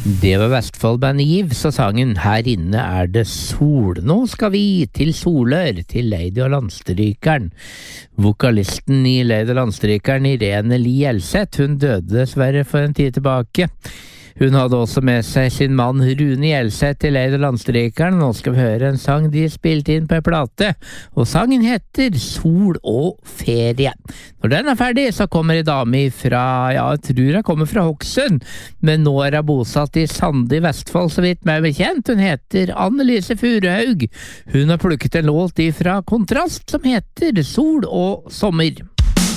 Det var Vestfoldbandet Giv, så sangen Her inne er det sol. Nå skal vi til Solør, til Lady og Landstrykeren. Vokalisten i Lady og Landstrykeren, Irene Li Elseth, hun døde dessverre for en tid tilbake. Hun hadde også med seg sin mann Rune Elseth til Lady og Landstrykeren. Nå skal vi høre en sang de spilte inn på en plate, og sangen heter Sol og ferie. Når den er ferdig, så kommer en dame fra, jeg tror hun kommer fra Hokksund, men nå er hun bosatt i Sande i Vestfold, så vidt meg bekjent. Hun heter Annelise Furuhaug. Hun har plukket en låt fra Kontrast som heter Sol og sommer.